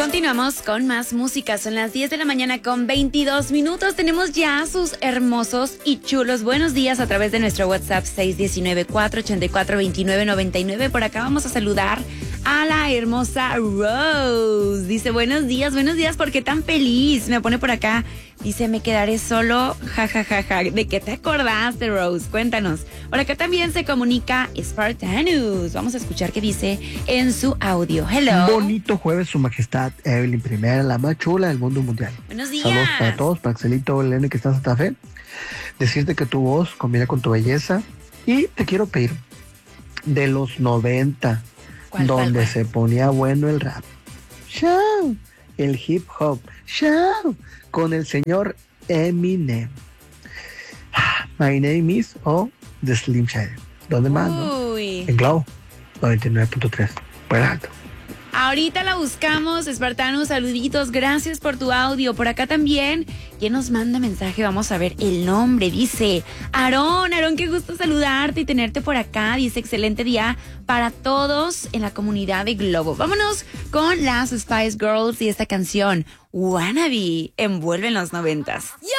Continuamos con más música. Son las 10 de la mañana con 22 minutos. Tenemos ya sus hermosos y chulos buenos días a través de nuestro WhatsApp 619-484-2999. Por acá vamos a saludar a la hermosa Rose. Dice, buenos días, ¿por qué tan feliz? Me pone por acá. Dice, me quedaré solo, jajajaja. ¿De qué te acordaste, Rose? Cuéntanos. Por acá también se comunica Spartanus. Vamos a escuchar qué dice en su audio. Hello. Bonito jueves, su majestad Evelyn I, la más chula del mundo mundial. Buenos días. Saludos para todos, para Axelito, Elena, que está en Santa Fe. Decirte que tu voz combina con tu belleza. Y te quiero pedir, de los 90, donde se ponía bueno el rap. Show. El hip hop. Show. Con el señor Eminem. My name is The Slim Shady. ¿Dónde más? ¿No? En Glow 99.3. Por alto. Ahorita la buscamos, Espartanos, saluditos, gracias por tu audio. Por acá también, ¿quién nos manda mensaje? Vamos a ver el nombre, dice Aarón, qué gusto saludarte y tenerte por acá. Dice, excelente día para todos en la comunidad de Globo. Vámonos con las Spice Girls y esta canción, Wannabe, envuelve en los 90s.